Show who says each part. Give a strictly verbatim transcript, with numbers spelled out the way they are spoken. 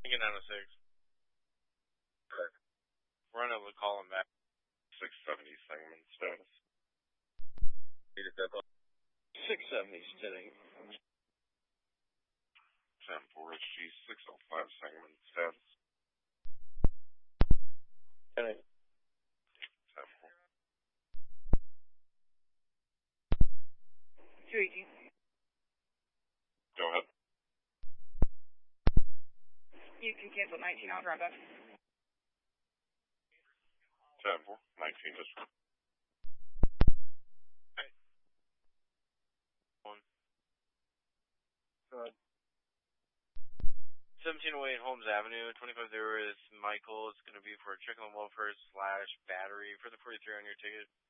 Speaker 1: Get down to six.
Speaker 2: Okay.
Speaker 1: We're unable to call him back. six seventy segment status.
Speaker 2: six seventy today.
Speaker 1: ten four H G six oh five segment status.
Speaker 2: Okay.
Speaker 1: ten four.
Speaker 3: two eighteen.
Speaker 1: Go ahead.
Speaker 3: You can cancel nineteen, I'll drop that.
Speaker 1: ten four. nineteen just. Okay. One.
Speaker 2: Go ahead.
Speaker 1: seventeen oh eight Holmes Avenue, twenty-five zero is Michael. It's going to be for chicken and welfare slash battery for the forty-three on your ticket.